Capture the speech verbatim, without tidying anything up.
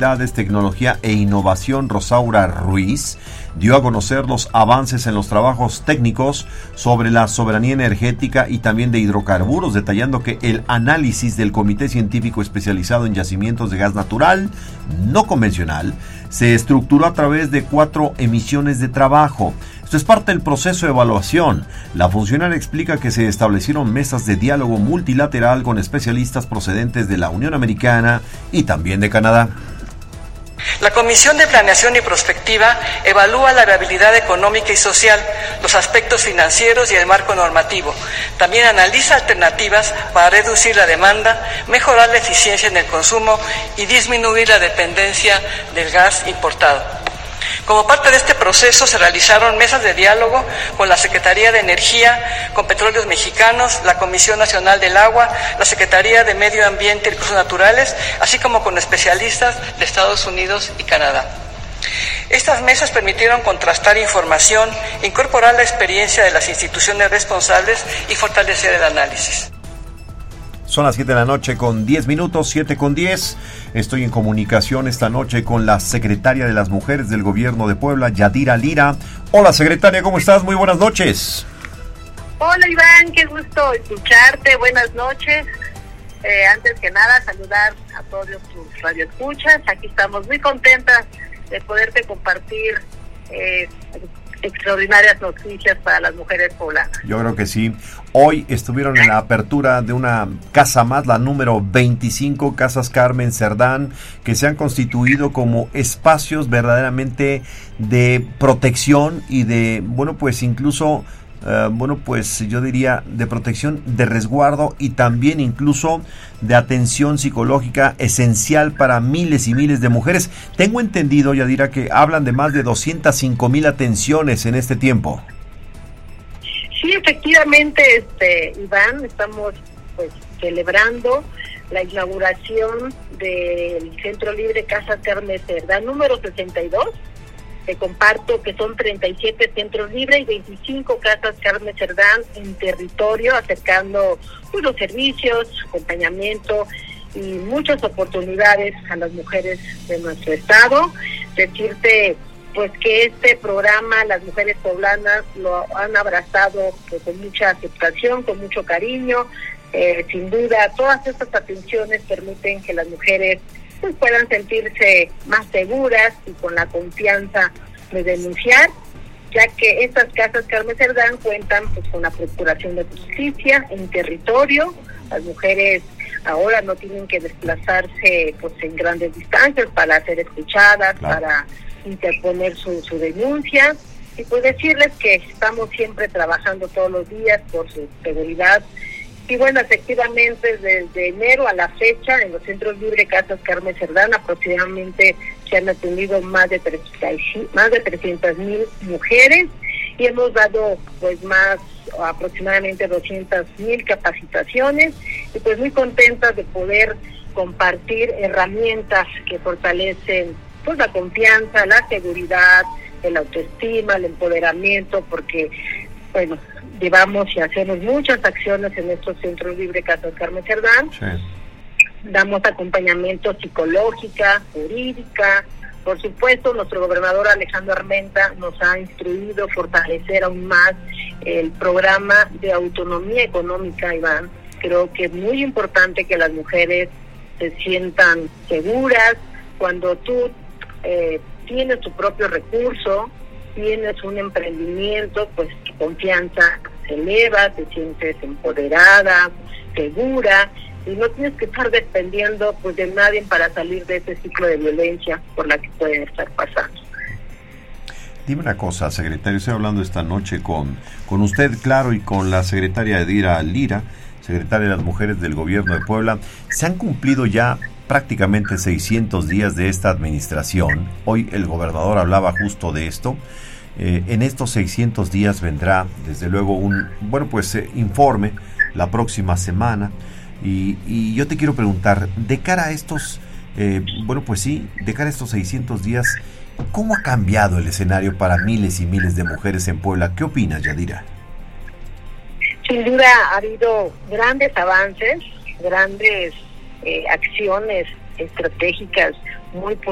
Humanidades, Tecnología e Innovación, Rosaura Ruiz, dio a conocer los avances en los trabajos técnicos sobre la soberanía energética y también de hidrocarburos, detallando que el análisis del Comité Científico Especializado en Yacimientos de Gas Natural no convencional se estructuró a través de cuatro emisiones de trabajo. Esto es parte del proceso de evaluación. La funcionaria explica que se establecieron mesas de diálogo multilateral con especialistas procedentes de la Unión Americana y también de Canadá. La Comisión de Planeación y Prospectiva evalúa la viabilidad económica y social, los aspectos financieros y el marco normativo. También analiza alternativas para reducir la demanda, mejorar la eficiencia en el consumo y disminuir la dependencia del gas importado. Como parte de este proceso se realizaron mesas de diálogo con la Secretaría de Energía, con Petróleos Mexicanos, la Comisión Nacional del Agua, la Secretaría de Medio Ambiente y Recursos Naturales, así como con especialistas de Estados Unidos y Canadá. Estas mesas permitieron contrastar información, incorporar la experiencia de las instituciones responsables y fortalecer el análisis. Son las siete de la noche con diez minutos, siete con diez. Estoy en comunicación esta noche con la secretaria de las Mujeres del Gobierno de Puebla, Yadira Lira. Hola, secretaria, ¿cómo estás? Muy buenas noches. Hola, Iván, qué gusto escucharte. Buenas noches. Eh, antes que nada, saludar a todos tus radioescuchas. Aquí estamos muy contentas de poderte compartir eh, extraordinarias noticias para las mujeres poblanas. Yo creo que sí. Hoy estuvieron en la apertura de una casa más, la número veinticinco, Casas Carmen Cerdán, que se han constituido como espacios verdaderamente de protección y de, bueno, pues incluso, uh, bueno, pues yo diría de protección, de resguardo y también incluso de atención psicológica esencial para miles y miles de mujeres. Tengo entendido, Yadira, que hablan de más de doscientas cinco mil atenciones en este tiempo. Sí, efectivamente, este Iván, estamos pues celebrando la inauguración del Centro Libre Casa Carmen Cerdán número sesenta y dos. Te comparto que son treinta y siete centros libres y veinticinco Casas Carmen Cerdán en territorio, acercando pues, los servicios, acompañamiento y muchas oportunidades a las mujeres de nuestro estado. Decirte pues que este programa las mujeres poblanas lo han abrazado pues, con mucha aceptación, con mucho cariño. Eh, sin duda, todas estas atenciones permiten que las mujeres pues, puedan sentirse más seguras y con la confianza de denunciar, ya que estas casas Carmen Cerdán cuentan pues, con la procuración de justicia en territorio. Las mujeres ahora no tienen que desplazarse pues, en grandes distancias para ser escuchadas, claro, para interponer su, su denuncia, y pues decirles que estamos siempre trabajando todos los días por su seguridad. Y bueno, efectivamente desde enero a la fecha en los centros libres Casas Carmen Cerdán aproximadamente se han atendido más de más de trescientas mil mujeres y hemos dado pues más aproximadamente doscientas mil capacitaciones y pues muy contentas de poder compartir herramientas que fortalecen pues la confianza, la seguridad, el autoestima, el empoderamiento, porque bueno, llevamos y hacemos muchas acciones en estos centros libres Casas Carmen Cerdán. Sí. Damos acompañamiento psicológica, jurídica. Por supuesto, nuestro gobernador Alejandro Armenta nos ha instruido fortalecer aún más el programa de autonomía económica, Iván. Creo que es muy importante que las mujeres se sientan seguras cuando tú eh, tienes tu propio recurso, tienes un emprendimiento, pues tu confianza se eleva, te sientes empoderada, segura, y no tienes que estar dependiendo pues de nadie para salir de ese ciclo de violencia por la que pueden estar pasando. Dime una cosa, secretario, estoy hablando esta noche con, con usted, claro, y con la secretaria Yadira Lira, secretaria de las Mujeres del Gobierno de Puebla. Se han cumplido ya prácticamente seiscientos días de esta administración. Hoy el gobernador hablaba justo de esto. Eh, en estos seiscientos días vendrá, desde luego, un bueno pues eh, informe la próxima semana. Y, y yo te quiero preguntar, de cara a estos, eh, bueno pues sí, de cara a estos seiscientos días, ¿cómo ha cambiado el escenario para miles y miles de mujeres en Puebla? ¿Qué opinas, Yadira? Sin duda ha habido grandes avances, grandes eh, acciones estratégicas muy